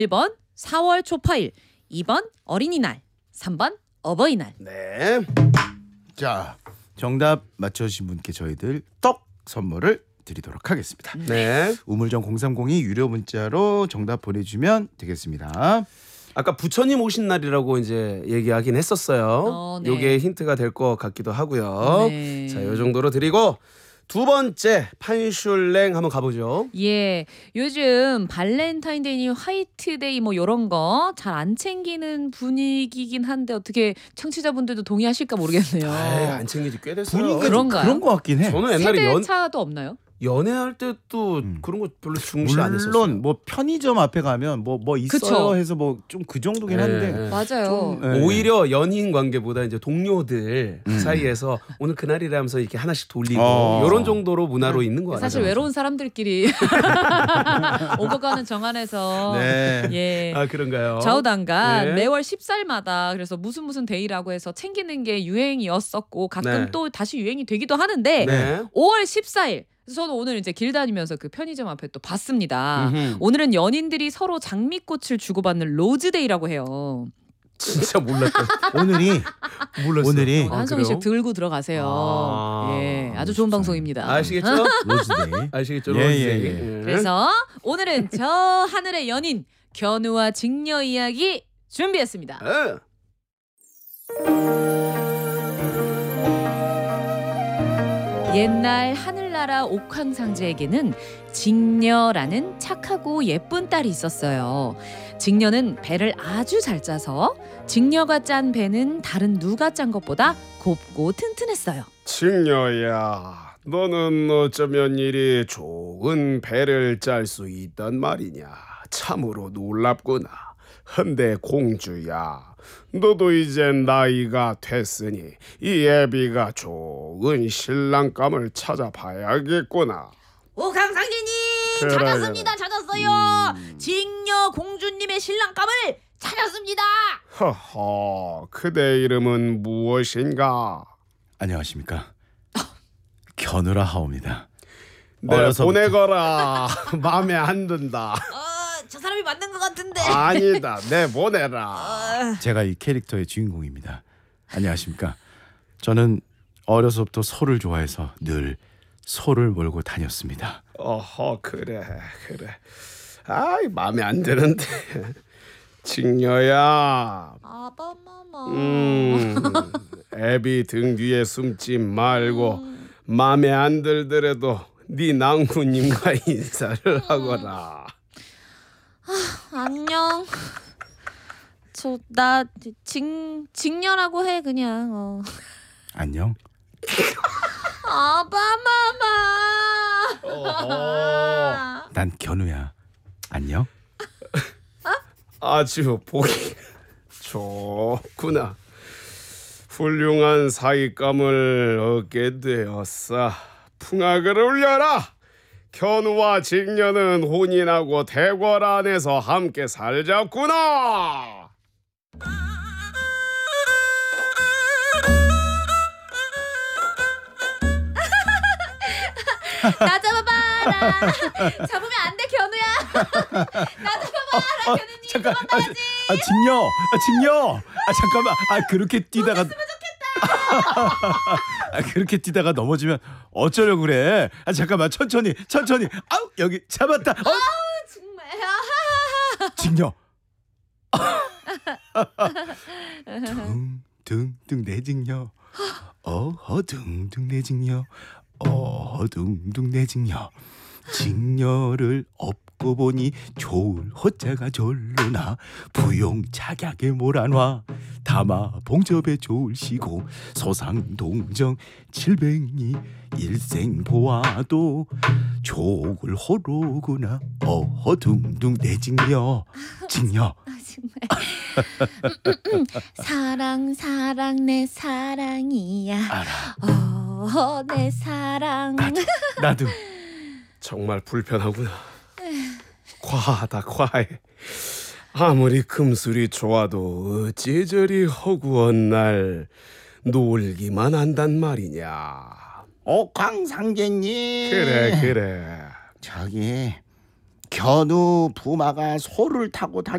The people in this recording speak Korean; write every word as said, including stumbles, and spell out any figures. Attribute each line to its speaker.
Speaker 1: 일 번 사월 초파일, 이 번 어린이날, 삼 번 어버이날.
Speaker 2: 네.
Speaker 3: 자, 정답 맞춰주신 분께 저희들 떡 선물을 드리도록 하겠습니다.
Speaker 2: 네.
Speaker 3: 우물정 공삼공이 유료 문자로 정답 보내주면 되겠습니다.
Speaker 2: 아까 부처님 오신 날이라고 이제 얘기하긴 했었어요.
Speaker 1: 어, 네.
Speaker 2: 요게 힌트가 될 것 같기도 하고요.
Speaker 1: 네.
Speaker 2: 자, 요 정도로 드리고 두 번째 판슐랭 한번 가보죠.
Speaker 1: 예, 요즘 발렌타인데이, 화이트데이 뭐 이런 거 잘 안 챙기는 분위기긴 한데 어떻게 청취자분들도 동의하실까 모르겠네요.
Speaker 2: 에이, 안 챙기지 꽤 됐어요.
Speaker 3: 분위기가 좀
Speaker 1: 그런가요?
Speaker 3: 그런 것 같긴 해.
Speaker 2: 저는 옛날에 연,
Speaker 1: 세대차도 없나요?
Speaker 2: 연애할 때도
Speaker 3: 음.
Speaker 2: 그런 거 별로 중시 안 했었어요.
Speaker 3: 물론 뭐 편의점 앞에 가면 뭐 뭐 있어요
Speaker 1: 그쵸.
Speaker 3: 해서 뭐 좀 그 정도긴
Speaker 2: 네.
Speaker 3: 한데
Speaker 1: 맞아요.
Speaker 3: 좀, 네.
Speaker 2: 오히려 연인 관계보다 이제 동료들
Speaker 3: 음.
Speaker 2: 사이에서 오늘 그날이라면서 이렇게 하나씩 돌리고
Speaker 3: 어.
Speaker 2: 이런 정도로 문화로 있는 거 같아요.
Speaker 1: 사실 외로운 사람들끼리 오고 가는 정안에서
Speaker 3: 네.
Speaker 1: 예.
Speaker 2: 아 그런가요?
Speaker 1: 좌우당간
Speaker 2: 네.
Speaker 1: 매월 십사일마다 그래서 무슨 무슨 데이라고 해서 챙기는 게 유행이었었고 가끔
Speaker 2: 네.
Speaker 1: 또 다시 유행이 되기도 하는데
Speaker 2: 네.
Speaker 1: 오월 십사일 그래서 저는 오늘 이제 길 다니면서 그 편의점 앞에 또 봤습니다.
Speaker 2: 음흠.
Speaker 1: 오늘은 연인들이 서로 장미꽃을 주고받는 로즈데이라고 해요.
Speaker 2: 진짜 몰랐다.
Speaker 3: 오늘이
Speaker 2: 몰랐어요.
Speaker 3: 오늘이
Speaker 2: 아,
Speaker 1: 한송이 씨
Speaker 2: 그래요?
Speaker 1: 들고 들어가세요.
Speaker 2: 아,
Speaker 1: 예, 아주 좋은
Speaker 3: 진짜.
Speaker 1: 방송입니다.
Speaker 2: 아시겠죠?
Speaker 3: 로즈데이.
Speaker 2: 아시겠죠?
Speaker 3: 예,
Speaker 2: 로즈데이.
Speaker 3: 예, 예.
Speaker 2: 예.
Speaker 1: 그래서 오늘은 저 하늘의 연인 견우와 직녀 이야기 준비했습니다.
Speaker 2: 예.
Speaker 1: 옛날 하늘나라 옥황상제에게는 직녀라는 착하고 예쁜 딸이 있었어요. 직녀는 배를 아주 잘 짜서 직녀가 짠 배는 다른 누가 짠 것보다 곱고 튼튼했어요.
Speaker 2: 직녀야, 너는 어쩌면 이리 좋은 배를 짤 수 있단 말이냐. 참으로 놀랍구나. 헌데 공주야, 너도 이제 나이가 됐으니 이 애비가 좋은 신랑감을 찾아봐야겠구나.
Speaker 1: 옥황상제님
Speaker 2: 그래,
Speaker 1: 찾았습니다.
Speaker 2: 그래.
Speaker 1: 찾았어요.
Speaker 2: 음.
Speaker 1: 직녀 공주님의 신랑감을 찾았습니다.
Speaker 2: 허허, 그대 이름은 무엇인가?
Speaker 3: 안녕하십니까. 겨누라 하옵니다.
Speaker 2: 내
Speaker 3: 어려서부터.
Speaker 2: 보내거라. 마음에 안 든다.
Speaker 1: 어, 저 사람이 맞는 것 같은데.
Speaker 2: 아니다, 내 보내라.
Speaker 3: 제가 이 캐릭터의 주인공입니다. 안녕하십니까. 저는 어려서부터 소를 좋아해서 늘 소를 몰고 다녔습니다.
Speaker 2: 어허, 그래 그래. 아이, 마음에 안 드는데. 직녀야,
Speaker 1: 아빠마마.
Speaker 2: 음, 애비 등 뒤에 숨지 말고 마음에 안 들더라도 네 낭구님과 인사를 하거라.
Speaker 1: 안녕. 저 나 직 직녀라고 해 그냥. 어.
Speaker 3: 안녕.
Speaker 1: 아빠마마.
Speaker 2: 어허,
Speaker 3: 난 겨누야. 안녕.
Speaker 2: 아주 보기 좋구나. 훌륭한 사익감을 얻게 되었어. 풍악을 울려라. 견우와 직녀는 혼인하고 대궐 안에서 함께 살자꾸나.
Speaker 1: 나 잡아봐라. 잡으면 안 돼 견우야. 나 잡아봐라 견우님.
Speaker 3: 잠깐. 아, 아 직녀. 아 직녀. 아 잠깐만. 아 그렇게 뛰다가 아 그렇게 뛰다가 넘어지면 어쩌려고 그래. 아 잠깐만. 천천히. 천천히. 아우 여기 잡았다. 어?
Speaker 1: 정말.
Speaker 3: 직녀. 둥둥둥 내 직녀. 어허 둥둥 내 직녀. 어허 둥둥 내 직녀. 직녀를 업고 보니 좋을 호자가 절로나 부용착약에 몰아놔 다마 봉접에 좋을시고 소상동정 칠백리 일생 보아도 좋을 호로구나. 어허 둥둥 내 직녀. 직녀.
Speaker 1: 아, 정말. 사랑 사랑 내 사랑이야.
Speaker 3: 알아.
Speaker 1: 어, 내 사랑.
Speaker 3: 나도. 나도.
Speaker 2: 정말 불편하구나. 과하다 과해. 아무리 금술이 좋아도 어찌 저리 허구한 날 놀기만 한단 말이냐.
Speaker 3: 옥황상제님.
Speaker 2: 그래 그래.
Speaker 3: 저기 견우 부마가 소를 타고 다